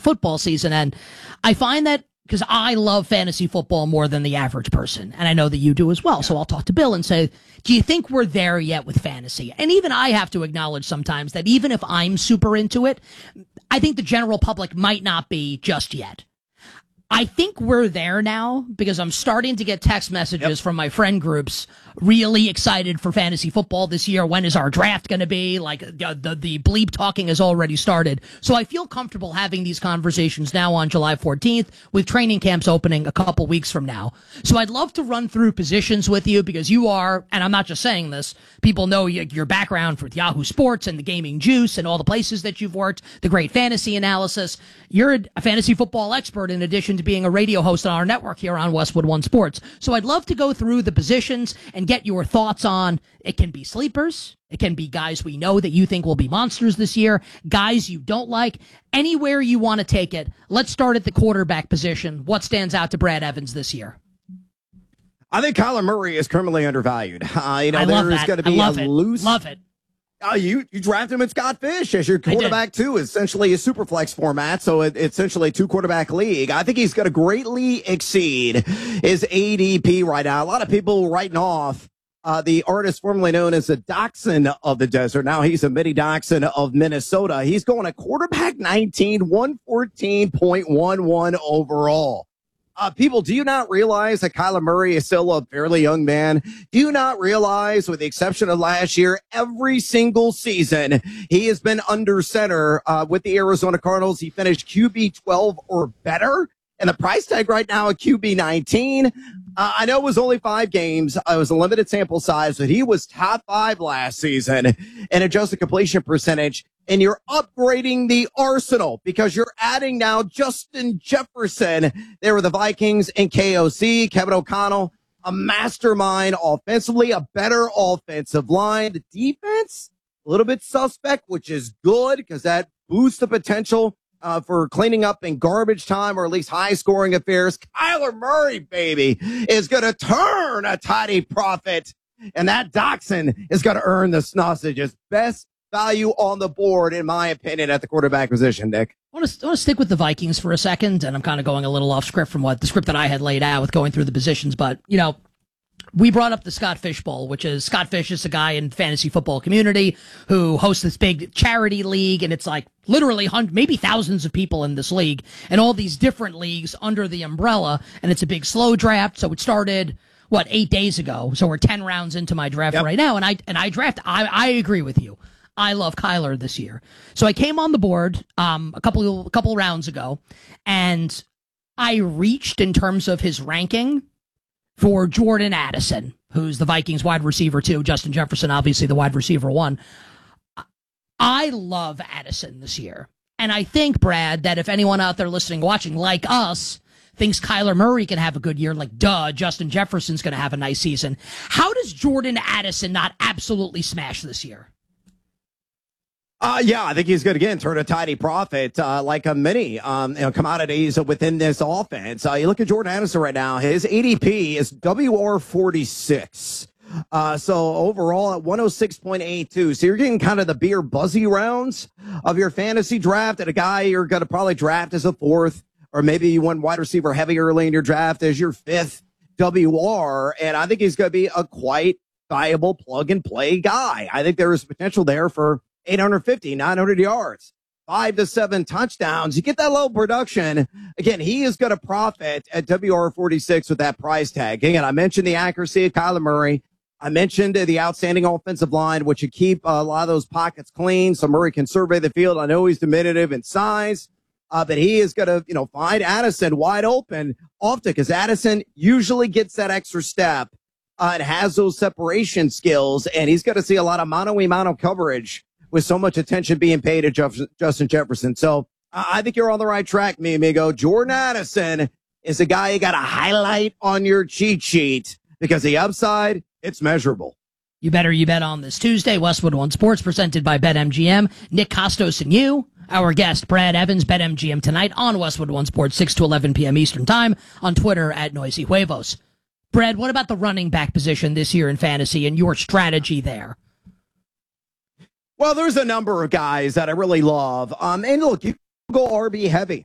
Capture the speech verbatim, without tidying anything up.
football season. And I find that because I love fantasy football more than the average person, and I know that you do as well. So I'll talk to Bill and say, do you think we're there yet with fantasy? And even I have to acknowledge sometimes that even if I'm super into it, I think the general public might not be just yet. I think we're there now because I'm starting to get text messages yep. from my friend groups really excited for fantasy football this year. When is our draft going to be? Like uh, the, the bleep talking has already started. So I feel comfortable having these conversations now on July fourteenth with training camps opening a couple weeks from now. So I'd love to run through positions with you because you are, and I'm not just saying this, people know your background with Yahoo Sports and the Gaming Juice and all the places that you've worked, the great fantasy analysis. You're a fantasy football expert in addition to being a radio host on our network here on Westwood One Sports. So I'd love to go through the positions and get your thoughts on, it can be sleepers, it can be guys we know that you think will be monsters this year, guys you don't like, anywhere you want to take it. Let's start at the quarterback position. What stands out to Brad Evans this year? I think Kyler Murray is criminally undervalued. Uh, you know, I love there's going to be I a love it. loose. Love it. Uh, you, you draft him at Scott Fish as your quarterback, too. Essentially a super flex format, so it, it's essentially a two-quarterback league. I think he's going to greatly exceed his A D P right now. A lot of people writing off uh, the artist formerly known as the Dachshund of the Desert. Now he's a mini Dachshund of Minnesota. He's going to quarterback nineteen, one fourteen point one one overall. Uh, people, do you not realize that Kyler Murray is still a fairly young man? Do you not realize, with the exception of last year, every single season he has been under center uh, with the Arizona Cardinals? He finished Q B twelve or better. And the price tag right now at Q B nineteen. Uh, I know it was only five games. Uh, it was a limited sample size, but he was top five last season in adjusted completion percentage. And you're upgrading the arsenal because you're adding now Justin Jefferson there with the Vikings and K O C, Kevin O'Connell, a mastermind offensively, a better offensive line. The defense, a little bit suspect, which is good because that boosts the potential Uh, for cleaning up in garbage time or at least high scoring affairs. Kyler Murray, baby, is going to turn a tidy profit. And that Dachshund is going to earn the Snausages. Best value on the board, in my opinion, at the quarterback position, Nick. I want to, I want to stick with the Vikings for a second. And I'm kind of going a little off script from what the script that I had laid out with going through the positions. But, you know, we brought up the Scott Fish Bowl, which is Scott Fish is a guy in fantasy football community who hosts this big charity league. And it's like literally hundreds, maybe thousands of people in this league and all these different leagues under the umbrella. And it's a big slow draft. So it started, what, eight days ago. So we're ten rounds into my draft yep. right now. And I, and I draft, I, I agree with you. I love Kyler this year. So I came on the board, um, a couple, a couple rounds ago and I reached in terms of his ranking for Jordan Addison, who's the Vikings wide receiver two, Justin Jefferson, obviously the wide receiver one. I love Addison this year. And I think, Brad, that if anyone out there listening, watching, like us, thinks Kyler Murray can have a good year, like, duh, Justin Jefferson's going to have a nice season. How does Jordan Addison not absolutely smash this year? Uh, yeah, I think he's going to, again, turn a tidy profit, uh, like a many, um, you know, commodities within this offense. Uh, you look at Jordan Addison right now, his A D P is W R forty-six. Uh, so overall at one oh six point eight two. So you're getting kind of the beer buzzy rounds of your fantasy draft, and a guy you're going to probably draft as a fourth, or maybe you went wide receiver heavy early in your draft as your fifth W R. And I think he's going to be a quite viable plug and play guy. I think there is potential there for eight fifty, nine hundred yards, five to seven touchdowns. You get that low production. Again, he is going to profit at W R forty-six with that price tag. Again, I mentioned the accuracy of Kyler Murray. I mentioned the outstanding offensive line, which would keep a lot of those pockets clean so Murray can survey the field. I know he's diminutive in size, uh, but he is going to, you know, find Addison wide open often because Addison usually gets that extra step uh, and has those separation skills, and he's going to see a lot of mano-a-mano coverage with so much attention being paid to Jeff- Justin Jefferson. So uh, I think you're on the right track, mi amigo. Jordan Addison is a guy you got to highlight on your cheat sheet because the upside, it's measurable. You better you bet on this Tuesday. Westwood One Sports presented by BetMGM. Nick Costos and you, our guest, Brad Evans, BetMGM tonight on Westwood One Sports, six to eleven p.m. Eastern Time, on Twitter at Noisy Huevos. Brad, what about the running back position this year in fantasy and your strategy there? Well, there's a number of guys that I really love. Um, and look, you go R B heavy.